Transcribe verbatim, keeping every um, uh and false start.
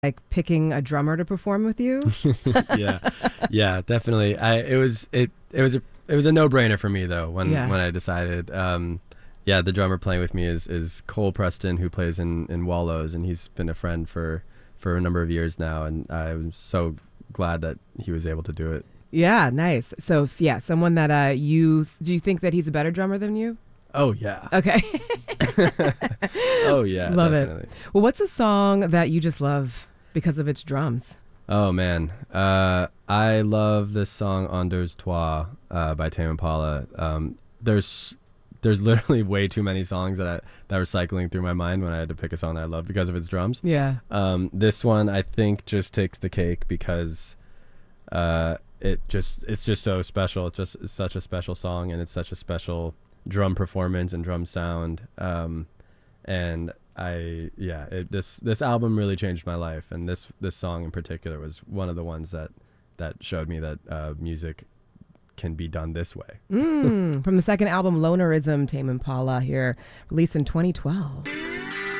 like picking a drummer to perform with you? yeah, yeah, definitely. I it was it it was a it was a no brainer for me though when Yeah. when I decided. Um, yeah, the drummer playing with me is is Cole Preston, who plays in in Wallows, and he's been a friend for for a number of years now, and I'm so glad that he was able to do it. Yeah, nice. So s- yeah, someone that uh you do you think that he's a better drummer than you? Oh yeah. Okay. Oh yeah. Love definitely. it. Well, what's a song that you just love because of its drums? Oh man, uh, I love this song "On deux Trois" uh, by Tame Impala. Um, there's there's literally way too many songs that I, that were cycling through my mind when I had to pick a song that I love because of its drums. Yeah. Um, this one I think just takes the cake because uh, it just it's just so special. It's just it's such a special song, and it's such a special drum performance and drum sound. Um, and I yeah it, this this album really changed my life, and this this song in particular was one of the ones that that showed me that uh, music can be done this way. Mm, from the second album, Lonerism, Tame Impala here, released in twenty twelve.